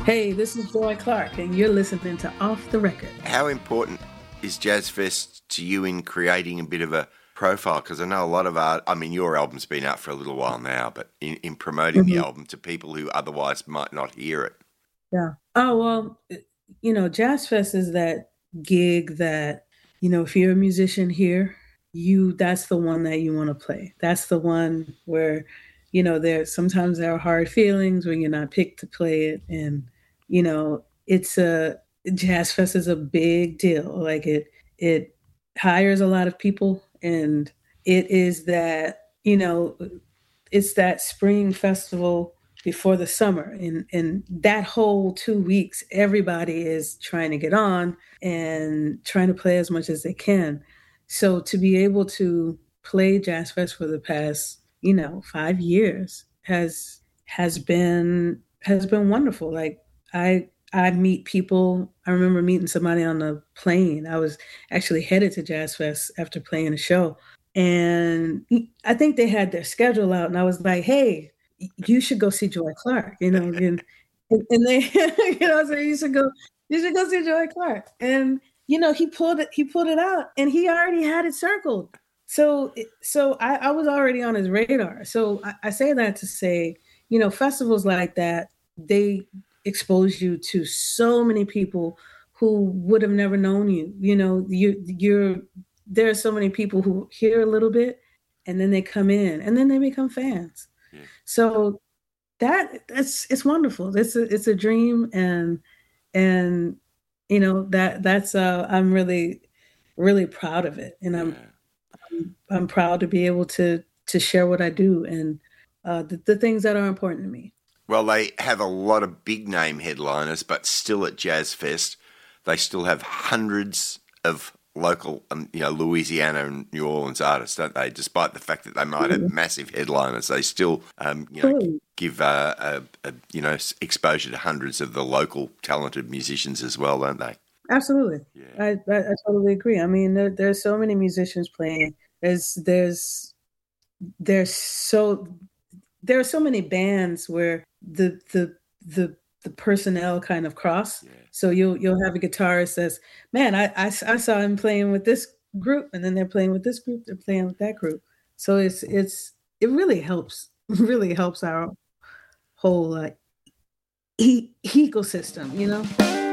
Hey, this is Joy Clark, and you're listening to Off the Record. How important is Jazz Fest to you in creating a bit of a profile? Because I know a lot of art, I mean, your album's been out for a little while now, but in promoting the album to people who otherwise might not hear it. Yeah. Oh, well, Jazz Fest is that gig that, if you're a musician here, that's the one that you want to play. That's the one where, sometimes there are hard feelings when you're not picked to play it. And, it's Jazz Fest is a big deal. Like it hires a lot of people, and it is that, it's that spring festival before the summer, and that whole 2 weeks everybody is trying to get on and trying to play as much as they can. So to be able to play Jazz Fest for the past 5 years has been wonderful. Like I meet people. I remember meeting somebody on the plane. I was actually headed to Jazz Fest after playing a show, and I think they had their schedule out, and I was like, "Hey, you should go see Joy Clark," and they, so you should go see Joy Clark, and he pulled it out, and he already had it circled. So I was already on his radar. So I say that to say, festivals like that, they expose you to so many people who would have never known you. There are so many people who hear a little bit, and then they come in, and then they become fans. Yeah. So it's wonderful. It's a dream, and that's I'm really, really proud of it, and I'm proud to be able to share what I do, and the things that are important to me. Well, they have a lot of big name headliners, but still at Jazz Fest, they still have hundreds of local, Louisiana and New Orleans artists, don't they? Despite the fact that they might have massive headliners, they still, give exposure to hundreds of the local talented musicians as well, don't they? Absolutely, Yeah. I totally agree. I mean, there's so many musicians playing. There's so there are so many bands where the personnel kind of cross. Yeah. So you'll have a guitarist says, "Man, I saw him playing with this group, and then they're playing with this group, they're playing with that group." So it really helps, our whole ecosystem.